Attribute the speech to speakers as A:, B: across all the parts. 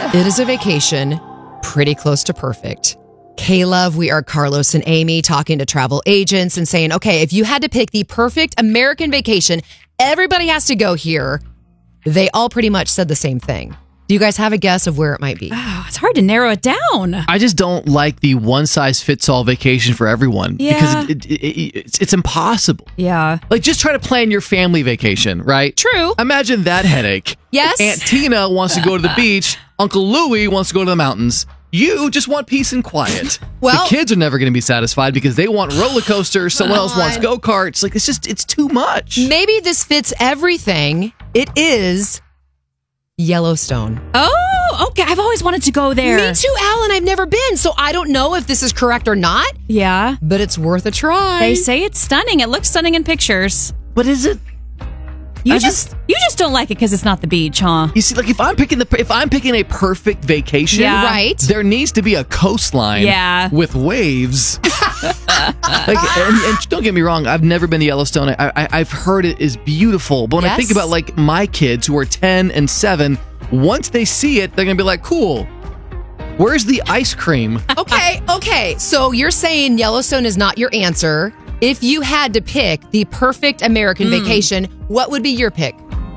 A: It is a vacation pretty close to perfect. K-Love, we are Carlos and Amy talking to travel agents and saying, okay, if you had to pick the perfect American vacation, everybody has to go here. They all pretty much said the same thing. Do you guys have a guess of where it might be?
B: Oh, it's hard to narrow it down.
C: I just don't like the one-size-fits-all vacation for everyone.
B: Yeah.
C: Because it's impossible.
B: Yeah.
C: Like, just try to plan your family vacation, right?
A: True.
C: Imagine that headache.
A: Yes.
C: Aunt Tina wants to go to the beach. Uncle Louie wants to go to the mountains. You just want peace and quiet.
A: Well,
C: the kids are never going to be satisfied because they want roller coasters. Someone else wants go-karts. Like, it's too much.
A: Maybe this fits everything. It is Yellowstone.
B: Oh, okay. I've always wanted to go there.
A: Me too, Alan. I've never been, so I don't know if this is correct or not.
B: Yeah.
A: But it's worth a try.
B: They say it's stunning. It looks stunning in pictures.
C: But is it?
B: You just don't like it because it's not the beach, huh?
C: You see, like if I'm picking a perfect vacation,
B: Yeah.
A: Right.
C: there needs to be a coastline, with waves. and don't get me wrong, I've never been to Yellowstone. I've heard it is beautiful, but when I think about like my kids who are 10 and 7, once they see it, they're gonna be like, "Cool, where's the ice cream?"
A: Okay. So you're saying Yellowstone is not your answer. If you had to pick the perfect American vacation, what would be your pick?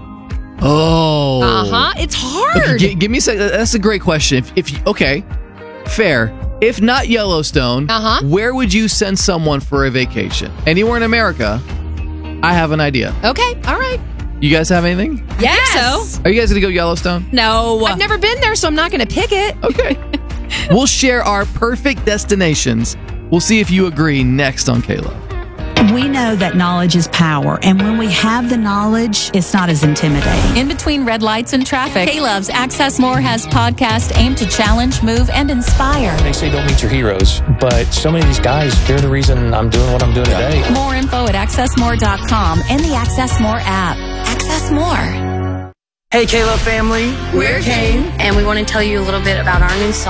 C: Oh,
A: It's hard.
C: Okay, give me a second. That's a great question. Okay, fair. If not Yellowstone, where would you send someone for a vacation? Anywhere in America? I have an idea.
A: Okay, all right.
C: You guys have anything?
A: Yes.
C: Are you guys gonna go Yellowstone?
B: No.
A: I've never been there, so I'm not going to pick it.
C: Okay. We'll share our perfect destinations. We'll see if you agree next on K-Love.
D: We know that knowledge is power, and when we have the knowledge, it's not as intimidating.
E: In between red lights and traffic, K-Love's Access More has podcasts aimed to challenge, move, and inspire.
F: They say don't meet your heroes, but so many of these guys, they're the reason I'm doing what I'm doing today.
E: More info at accessmore.com and the Access More app. Access More.
G: Hey, K-Love family.
H: We're Kane, and we want to tell you a little bit about our new song.